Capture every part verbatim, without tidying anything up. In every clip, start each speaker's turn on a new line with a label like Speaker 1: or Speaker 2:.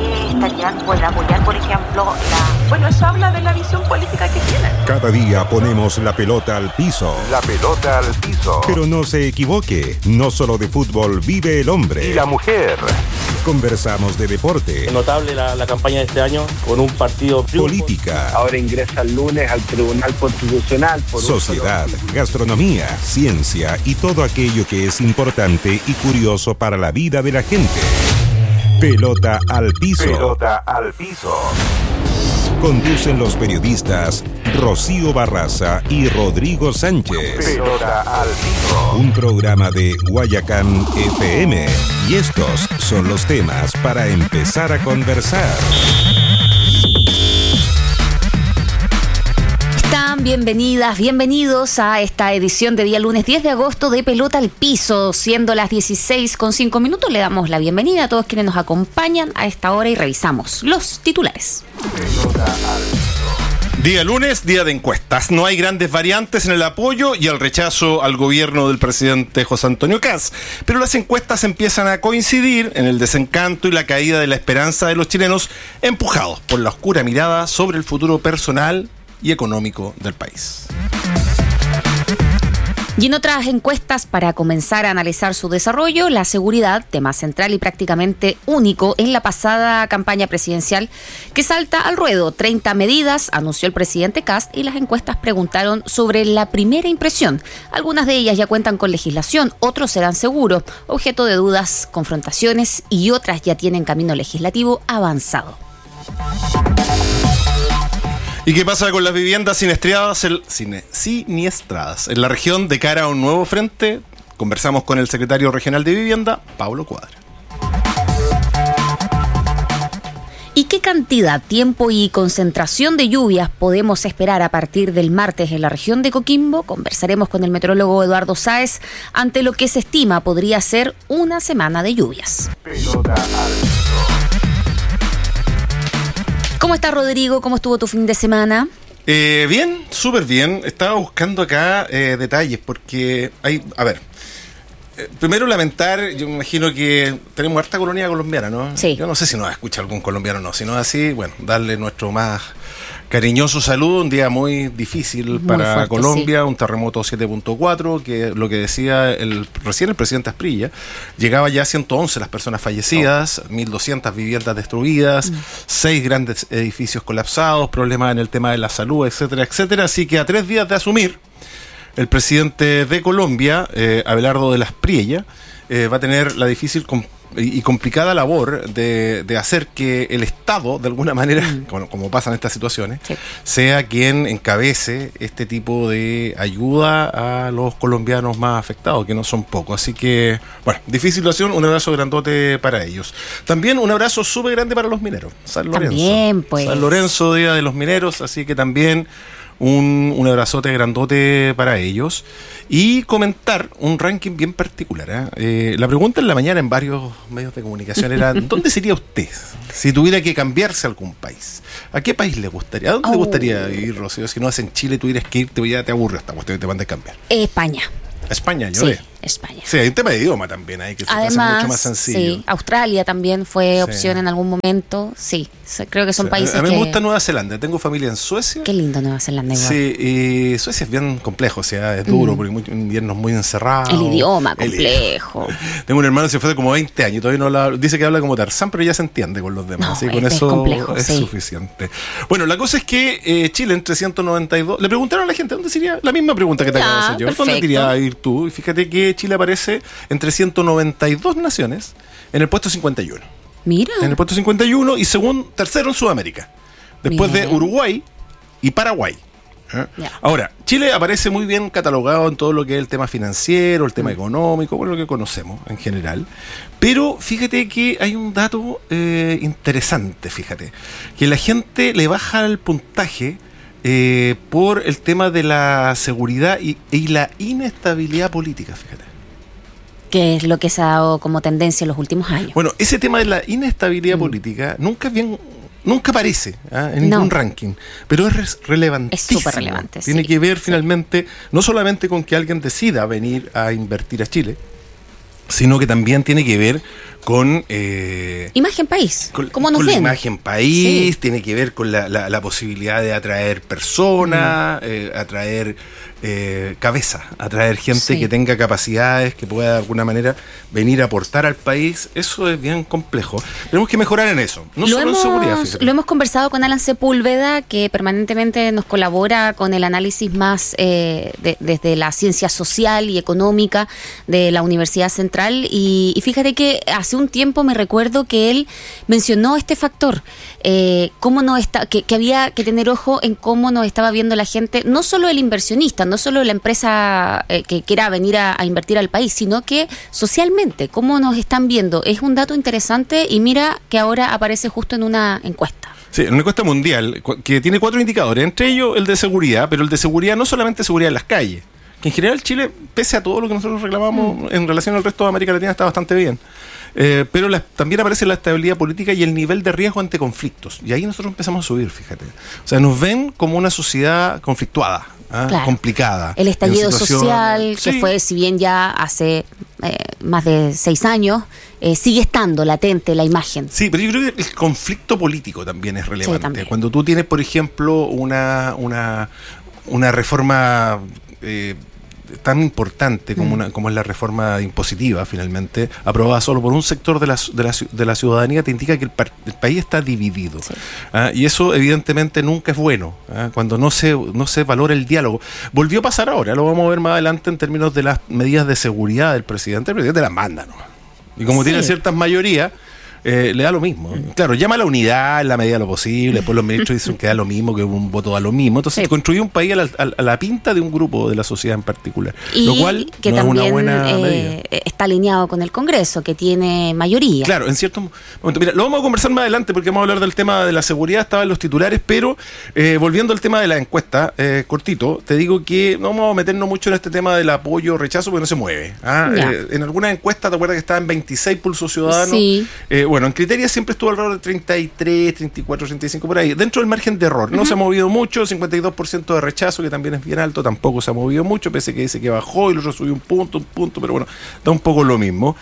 Speaker 1: que estarían por apoyar, por ejemplo, la...
Speaker 2: Bueno, eso habla de la visión política que tienen.
Speaker 3: Cada día ponemos la pelota al piso.
Speaker 4: La pelota al piso.
Speaker 3: Pero no se equivoque, no solo de fútbol vive el hombre.
Speaker 4: Y la mujer.
Speaker 3: Conversamos de deporte.
Speaker 5: Es notable la, la campaña de este año con un partido...
Speaker 3: Política.
Speaker 6: Ahora ingresa el lunes al Tribunal Constitucional. Por
Speaker 3: sociedad, gastronomía, ciencia y todo aquello que es importante y curioso para la vida de la gente. Pelota al piso.
Speaker 4: Pelota al piso.
Speaker 3: Conducen los periodistas Rocío Barraza y Rodrigo Sánchez.
Speaker 4: Pelota al piso.
Speaker 3: Un programa de Guayacán F M. Y estos son los temas para empezar a conversar.
Speaker 7: Están bienvenidas, bienvenidos a esta edición de día lunes diez de agosto de Pelota al Piso. Siendo las dieciséis con cinco minutos, le damos la bienvenida a todos quienes nos acompañan a esta hora y revisamos los titulares.
Speaker 4: Pelota al piso.
Speaker 8: Día lunes, día de encuestas. No hay grandes variantes en el apoyo y el rechazo al gobierno del presidente José Antonio Kast. Pero las encuestas empiezan a coincidir en el desencanto y la caída de la esperanza de los chilenos, empujados por la oscura mirada sobre el futuro personal y económico del país.
Speaker 7: Y en otras encuestas, para comenzar a analizar su desarrollo, la seguridad, tema central y prácticamente único en la pasada campaña presidencial, que salta al ruedo. treinta medidas anunció el presidente Kast y las encuestas preguntaron sobre la primera impresión. Algunas de ellas ya cuentan con legislación, otros serán seguros, objeto de dudas, confrontaciones, y otras ya tienen camino legislativo avanzado.
Speaker 8: ¿Y qué pasa con las viviendas siniestradas, el, cine, siniestradas en la región de cara a un nuevo frente? Conversamos con el secretario regional de Vivienda, Pablo Cuadra.
Speaker 7: ¿Y qué cantidad, tiempo y concentración de lluvias podemos esperar a partir del martes en la región de Coquimbo? Conversaremos con el meteorólogo Eduardo Sáez ante lo que se estima podría ser una semana de lluvias.
Speaker 4: Pelota al piso.
Speaker 7: ¿Cómo estás, Rodrigo? ¿Cómo estuvo tu fin de semana?
Speaker 8: Eh, bien, súper bien. Estaba buscando acá eh, detalles porque hay, a ver, eh, primero lamentar, yo me imagino que tenemos harta colonia colombiana, ¿no?
Speaker 7: Sí.
Speaker 8: Yo no sé si nos escucha algún colombiano o no, si no es así, bueno, darle nuestro más cariñoso saludo. Un día muy difícil muy para fuerte, Colombia, sí. Un terremoto siete punto cuatro, que lo que decía el recién el presidente Asprilla, llegaba ya a ciento once las personas fallecidas, oh. mil doscientas viviendas destruidas, mm. seis grandes edificios colapsados, problemas en el tema de la salud, etcétera, etcétera. Así que a tres días de asumir, el presidente de Colombia, eh, Abelardo de las Priella, eh, va a tener la difícil comp- y complicada labor de, de hacer que el Estado, de alguna manera, mm. como, como pasa en estas situaciones, sí. sea quien encabece este tipo de ayuda a los colombianos más afectados, que no son pocos. Así que, bueno, difícil situación, un abrazo grandote para ellos. También un abrazo súper grande para los mineros, San Lorenzo.
Speaker 7: También, pues.
Speaker 8: San Lorenzo, Día de los Mineros, así que también un, un abrazote grandote para ellos. Y comentar un ranking bien particular, ¿eh? Eh, la pregunta en la mañana en varios medios de comunicación era: ¿dónde sería usted si tuviera que cambiarse a algún país? ¿A qué país le gustaría? ¿A dónde oh. le gustaría ir, Rocío? Si no es en Chile, tuvieras que irte, ya te aburre esta cuestión y te mandas a cambiar.
Speaker 7: España.
Speaker 8: España, yo
Speaker 7: sí,
Speaker 8: veo.
Speaker 7: España.
Speaker 8: Sí, hay un tema de idioma también ahí que se
Speaker 7: Además,
Speaker 8: hace mucho más sencillo.
Speaker 7: Sí, Australia también fue sí. opción en algún momento. Sí, creo que son sí. países
Speaker 8: A mí
Speaker 7: que...
Speaker 8: me gusta Nueva Zelanda, tengo familia en Suecia.
Speaker 7: Qué lindo Nueva Zelanda igual.
Speaker 8: Sí, y Suecia es bien complejo, o sea, es duro, mm. porque muy, inviernos muy encerrados.
Speaker 7: El idioma complejo.
Speaker 8: El... Tengo un hermano que se fue hace como veinte años, todavía no habla, dice que habla como Tarzán, pero ya se entiende con los demás, no, así que con
Speaker 7: es
Speaker 8: eso
Speaker 7: complejo,
Speaker 8: es
Speaker 7: sí.
Speaker 8: suficiente. Bueno, la cosa es que eh, Chile en trescientos noventa y dos, le preguntaron a la gente, ¿dónde sería? La misma pregunta que te acabo de hacer yo,
Speaker 7: perfecto.
Speaker 8: ¿dónde querías ir tú? Y fíjate que Chile aparece entre ciento noventa y dos naciones en el puesto cincuenta y uno.
Speaker 7: Mira.
Speaker 8: En el puesto cincuenta y uno y segundo, tercero en Sudamérica. Después bien. de Uruguay y Paraguay. ¿Eh? Yeah. Ahora, Chile aparece muy bien catalogado en todo lo que es el tema financiero, el tema mm. económico, bueno, lo que conocemos en general. Pero fíjate que hay un dato eh, interesante, fíjate. Que la gente le baja el puntaje eh, por el tema de la seguridad y, y la inestabilidad política, fíjate.
Speaker 7: Que es lo que se ha dado como tendencia en los últimos años.
Speaker 8: Bueno, ese tema de la inestabilidad mm. política nunca es bien... Nunca aparece ¿eh? en ningún no. ranking, pero es re- relevantísimo.
Speaker 7: Es súper relevante.
Speaker 8: Tiene
Speaker 7: sí,
Speaker 8: que ver
Speaker 7: sí.
Speaker 8: finalmente no solamente con que alguien decida venir a invertir a Chile, sino que también tiene que ver con... Eh,
Speaker 7: imagen país,
Speaker 8: con,
Speaker 7: ¿cómo nos
Speaker 8: con
Speaker 7: ven?
Speaker 8: la imagen país,
Speaker 7: Sí.
Speaker 8: tiene que ver con la, la, la posibilidad de atraer personas, mm. eh, atraer eh, cabeza, atraer gente
Speaker 7: Sí.
Speaker 8: que tenga capacidades, que pueda de alguna manera venir a aportar al país. Eso es bien complejo. Tenemos que mejorar en eso, no
Speaker 7: lo
Speaker 8: solo
Speaker 7: hemos,
Speaker 8: en seguridad. Fíjate.
Speaker 7: Lo hemos conversado con Alan Sepúlveda, que permanentemente nos colabora con el análisis más eh, de, desde la ciencia social y económica de la Universidad Central, y, y fíjate que hace un tiempo me recuerdo que él mencionó este factor, eh, cómo no está, que, que había que tener ojo en cómo nos estaba viendo la gente, no solo el inversionista, no solo la empresa eh, que quiera venir a, a invertir al país, sino que socialmente, cómo nos están viendo. Es un dato interesante y mira que ahora aparece justo en una encuesta.
Speaker 8: Sí, una encuesta mundial que tiene cuatro indicadores, entre ellos el de seguridad, pero el de seguridad no solamente seguridad en las calles, que en general Chile, pese a todo lo que nosotros reclamamos mm. en relación al resto de América Latina, está bastante bien. Eh, pero la, también aparece la estabilidad política y el nivel de riesgo ante conflictos. Y ahí nosotros empezamos a subir, fíjate. O sea, nos ven como una sociedad conflictuada, ¿eh? Claro. Complicada.
Speaker 7: El estallido situación... social,
Speaker 8: sí.
Speaker 7: que fue, si bien ya hace eh, más de seis años, eh, sigue estando latente la imagen.
Speaker 8: Sí, pero yo creo que el conflicto político también es relevante.
Speaker 7: Sí, también.
Speaker 8: Cuando tú tienes, por ejemplo, una, una, una reforma... Eh, tan importante como, una, como es la reforma impositiva, finalmente, aprobada solo por un sector de la, de la, de la ciudadanía, te indica que el, par, el país está dividido. Sí. ¿Ah? Y eso, evidentemente, nunca es bueno, ¿ah? Cuando no se, no se valora el diálogo. Volvió a pasar ahora, lo vamos a ver más adelante en términos de las medidas de seguridad del presidente. El presidente las manda, ¿no? Y como sí. tiene ciertas mayorías, Eh, le da lo mismo. Claro, llama a la unidad en la medida de lo posible, después los ministros dicen que da lo mismo, que un voto da lo mismo. Entonces, sí. construye un país a la, a la pinta de un grupo de la sociedad en particular.
Speaker 7: Y
Speaker 8: lo cual
Speaker 7: que
Speaker 8: no
Speaker 7: también
Speaker 8: es una buena
Speaker 7: eh,
Speaker 8: medida.
Speaker 7: Está alineado con el Congreso, que tiene mayoría.
Speaker 8: Claro, en cierto momento. Mira, lo vamos a conversar más adelante porque vamos a hablar del tema de la seguridad, estaba en los titulares, pero eh, volviendo al tema de la encuesta, eh, cortito, te digo que no vamos a meternos mucho en este tema del apoyo o rechazo porque no se mueve. ¿ah? Eh, en algunas encuestas, ¿te acuerdas que estaban veintiséis pulsos ciudadanos?
Speaker 7: Sí.
Speaker 8: Eh, bueno, en Criteria siempre estuvo alrededor de treinta y tres, treinta y cuatro, treinta y cinco por ahí, dentro del margen de error. No uh-huh. se ha movido mucho, cincuenta y dos por ciento de rechazo, que también es bien alto, tampoco se ha movido mucho, pese a que dice que bajó y el otro subió un punto, un punto, pero bueno, da un poco lo mismo.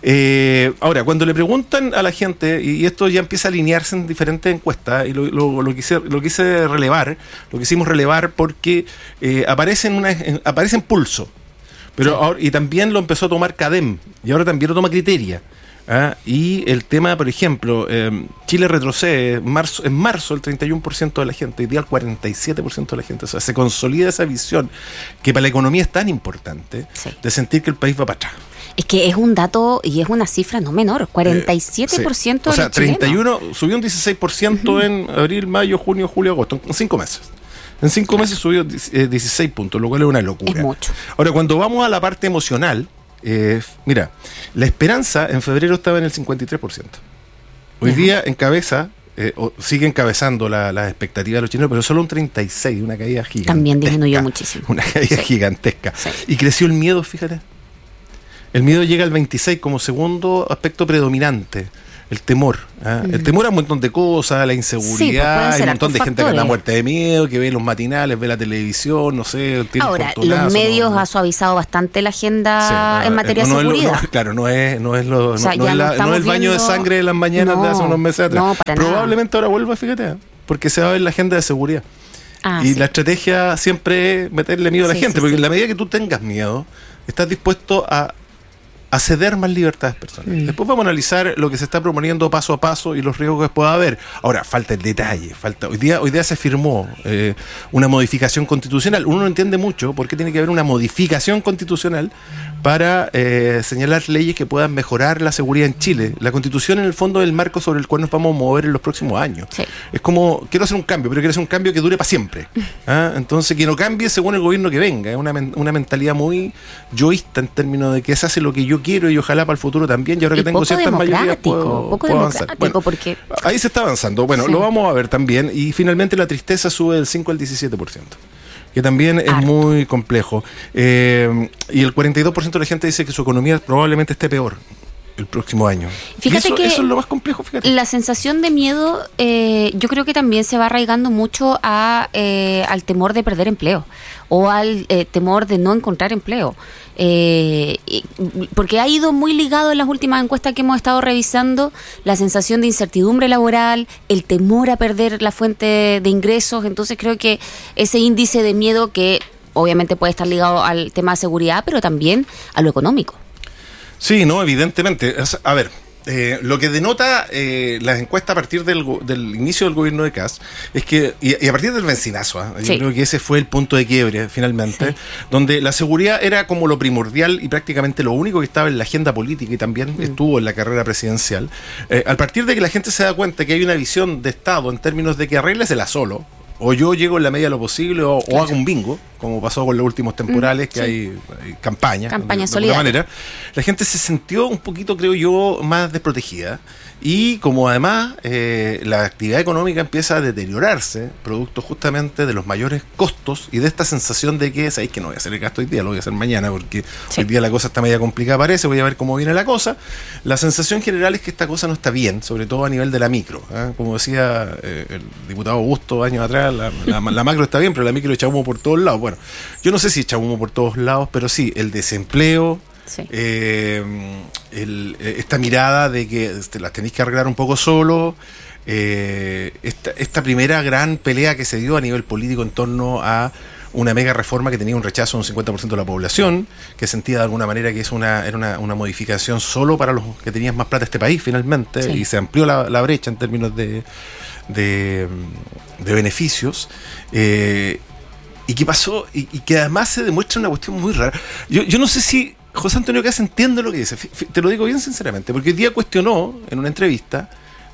Speaker 8: Eh, ahora, cuando le preguntan a la gente, y esto ya empieza a alinearse en diferentes encuestas, y lo, lo, lo, quise, lo quise relevar, lo quisimos relevar porque eh, aparece, en una, en, aparece en Pulso, pero sí. ahora, y también lo empezó a tomar CADEM, y ahora también lo toma Criteria. ¿Ah? Y el tema, por ejemplo, eh, Chile retrocede en marzo, en marzo el treinta y uno por ciento de la gente, hoy día el cuarenta y siete por ciento de la gente. O sea, se consolida esa visión que para la economía es tan importante, sí. de sentir que el país va para atrás.
Speaker 7: Es que es un dato y es una cifra no menor, cuarenta y siete por ciento
Speaker 8: eh, sí.
Speaker 7: de
Speaker 8: O sea, treinta y uno, subió un dieciséis por ciento uh-huh. en abril, mayo, junio, julio, agosto, en cinco meses. En cinco claro. meses subió dieciséis puntos, lo cual es una locura.
Speaker 7: Es mucho.
Speaker 8: Ahora, cuando vamos a la parte emocional, Eh, mira, la esperanza en febrero estaba en el cincuenta y tres por ciento. Hoy uh-huh. día encabeza, eh, o sigue encabezando las la expectativas de los chinos, pero solo un treinta y seis, una caída gigantesca.
Speaker 7: También disminuyó muchísimo.
Speaker 8: Una caída sí. gigantesca.
Speaker 7: Sí.
Speaker 8: Y creció el miedo, fíjate. El miedo llega al veintiséis como segundo aspecto predominante. El temor. ¿eh? Uh-huh. El temor a un montón de cosas, la inseguridad, sí, hay un montón de gente que anda muerta de miedo, que ve los matinales, ve la televisión, no sé.
Speaker 7: Ahora, los medios no, ha suavizado bastante la agenda sí, en materia no, no de seguridad.
Speaker 8: Es lo, no, claro, no es, no es, lo,
Speaker 7: o sea,
Speaker 8: no, no es, la, no es el baño
Speaker 7: viendo...
Speaker 8: de sangre de las mañanas no, de hace unos meses atrás.
Speaker 7: No, para
Speaker 8: Probablemente
Speaker 7: nada.
Speaker 8: ahora vuelva, fíjate, porque se va a ver la agenda de seguridad.
Speaker 7: Ah,
Speaker 8: y
Speaker 7: sí.
Speaker 8: la estrategia siempre es meterle miedo a la
Speaker 7: sí,
Speaker 8: gente,
Speaker 7: sí,
Speaker 8: porque
Speaker 7: sí.
Speaker 8: en la medida que tú tengas miedo, estás dispuesto a a ceder más libertades personales. Mm. Después vamos a analizar lo que se está proponiendo paso a paso y los riesgos que pueda haber. Ahora, falta el detalle. falta Hoy día hoy día se firmó eh, una modificación constitucional. Uno no entiende mucho por qué tiene que haber una modificación constitucional para eh, señalar leyes que puedan mejorar la seguridad en Chile. La Constitución, en el fondo, es el marco sobre el cual nos vamos a mover en los próximos años. Sí. Es como, quiero hacer un cambio, pero quiero hacer un cambio que dure para siempre. ¿Ah? Entonces, que no cambie según el gobierno que venga. Es una, una mentalidad muy yoísta en términos de que se hace lo que yo quiero y ojalá para el futuro también. Y ahora que
Speaker 7: y
Speaker 8: tengo
Speaker 7: poco
Speaker 8: ciertas mayorías puedo,
Speaker 7: poco
Speaker 8: puedo
Speaker 7: democrático,
Speaker 8: avanzar. Bueno,
Speaker 7: porque...
Speaker 8: ahí se está avanzando. Bueno, sí. lo vamos a ver también. Y finalmente la tristeza sube del cinco al diecisiete por ciento. Que también es Harto. muy complejo. Eh, y el cuarenta y dos por ciento de la gente dice que su economía probablemente esté peor. el próximo año.
Speaker 7: Fíjate
Speaker 8: y eso,
Speaker 7: que
Speaker 8: eso es lo más complejo, fíjate.
Speaker 7: La sensación de miedo, eh, yo creo que también se va arraigando mucho a eh, al temor de perder empleo o al eh, temor de no encontrar empleo. Eh, porque ha ido muy ligado en las últimas encuestas que hemos estado revisando la sensación de incertidumbre laboral, el temor a perder la fuente de ingresos. Entonces creo que ese índice de miedo que obviamente puede estar ligado al tema de seguridad, pero también a lo económico.
Speaker 8: Sí, no, evidentemente. A ver, eh, lo que denota eh, las encuestas a partir del, del inicio del gobierno de Kast es que, y, y a partir del bencinazo, ¿eh? yo
Speaker 7: sí.
Speaker 8: creo que ese fue el punto de quiebre finalmente,
Speaker 7: sí.
Speaker 8: donde la seguridad era como lo primordial y prácticamente lo único que estaba en la agenda política y también mm. estuvo en la carrera presidencial. Eh, al partir de que la gente se da cuenta que hay una visión de Estado en términos de que arréglesela solo, o yo llego en la medida de lo posible, o, claro. o hago un bingo, como pasó con los últimos temporales, mm, que sí. hay, hay campaña,
Speaker 7: campaña
Speaker 8: de, de
Speaker 7: solidaria.
Speaker 8: alguna manera. La gente se sintió un poquito, creo yo, más desprotegida. Y como además eh, la actividad económica empieza a deteriorarse, producto justamente de los mayores costos y de esta sensación de que, sabéis que no voy a hacer el gasto hoy día, lo voy a hacer mañana, porque sí. hoy día la cosa está media complicada, parece, voy a ver cómo viene la cosa. La sensación general es que esta cosa no está bien, sobre todo a nivel de la micro, ¿eh? Como decía eh, el diputado Augusto años atrás, la, la, la macro está bien, pero la micro echa humo por todos lados. Bueno, yo no sé si echa humo por todos lados, pero sí, el desempleo, sí. eh, el, esta mirada de que te las tenéis que arreglar un poco solo, eh, esta, esta primera gran pelea que se dio a nivel político en torno a una mega reforma que tenía un rechazo de un cincuenta por ciento de la población, que sentía de alguna manera que es una, era una, una modificación solo para los que tenían más plata de este país finalmente, sí. y se amplió la, la brecha en términos de, de, de beneficios. Eh, ¿Y qué pasó? Y, y que además se demuestra una cuestión muy rara. Yo, yo no sé si José Antonio Kast entiende lo que dice. F- f- te lo digo bien sinceramente, porque hoy día cuestionó en una entrevista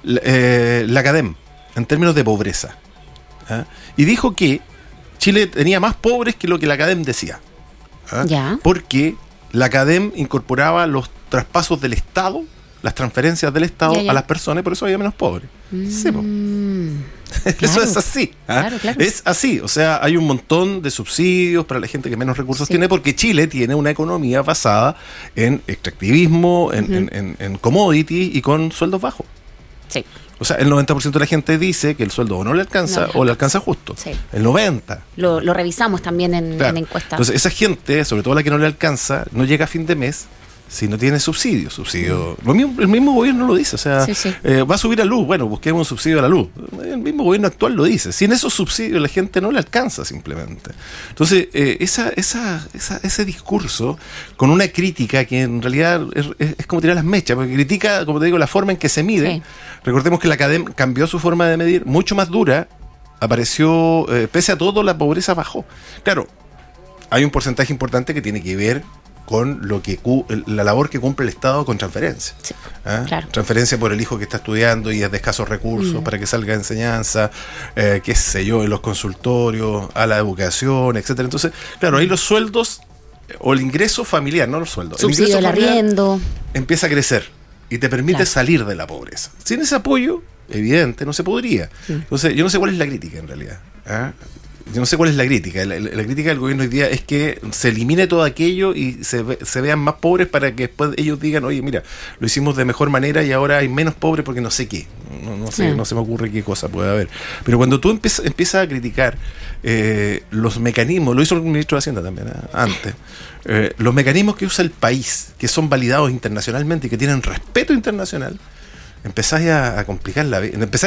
Speaker 8: eh, la CADEM en términos de pobreza, ¿eh? Y dijo que Chile tenía más pobres que lo que la CADEM decía, ¿eh?
Speaker 7: Ya.
Speaker 8: Porque la CADEM incorporaba los traspasos del Estado, las transferencias del Estado ya, ya. a las personas, y por eso había menos pobres. Mm. Sí, po. Claro. Eso es así, ¿eh? Claro, claro. Es así, o sea, hay un montón de subsidios para la gente que menos recursos sí. tiene, porque Chile tiene una economía basada en extractivismo, en, uh-huh. en, en, en commodity y con sueldos bajos.
Speaker 7: Sí.
Speaker 8: O sea, el noventa por ciento de la gente dice que el sueldo o no le alcanza no, o le alcanza justo. Sí. El noventa por ciento.
Speaker 7: Lo, lo revisamos también en, claro. en encuestas.
Speaker 8: Entonces, esa gente, sobre todo la que no le alcanza, no llega a fin de mes si no tiene subsidio. Subsidio. Mm. Lo mismo, el mismo gobierno lo dice. O sea, sí, sí. Eh, va a subir la luz. Bueno, busquemos un subsidio a la luz. El mismo gobierno actual lo dice. Sin esos subsidios la gente no le alcanza simplemente. Entonces, eh, esa, esa, esa, ese discurso con una crítica que en realidad es, es, es como tirar las mechas, porque critica, como te digo, la forma en que se mide. Sí. Recordemos que la CADEM cambió su forma de medir, mucho más dura. Apareció, eh, pese a todo, la pobreza bajó. Claro, hay un porcentaje importante que tiene que ver con lo que la labor que cumple el Estado con transferencia. Sí, ¿eh? Claro. Transferencia por el hijo que está estudiando y es de escasos recursos mm. para que salga de enseñanza, eh, qué sé yo, en los consultorios, a la educación, etcétera. Entonces, claro, ahí los sueldos o el ingreso familiar, no los sueldos.
Speaker 7: Subsidio del arriendo.
Speaker 8: Empieza a crecer y te permite claro. salir de la pobreza. Sin ese apoyo, evidente, no se podría. Sí. Entonces, yo no sé cuál es la crítica en realidad. ¿eh? Yo no sé cuál es la crítica. La, la, la crítica del gobierno hoy día es que se elimine todo aquello y se, ve, se vean más pobres para que después ellos digan, oye, mira, lo hicimos de mejor manera y ahora hay menos pobres porque no sé qué. No, no sé, sí. no se me ocurre qué cosa puede haber. Pero cuando tú empiezas, empiezas a criticar eh, los mecanismos, lo hizo el ministro de Hacienda también, ¿eh? antes, eh, los mecanismos que usa el país, que son validados internacionalmente y que tienen respeto internacional, empezáis a, a complicar la vida, empezáis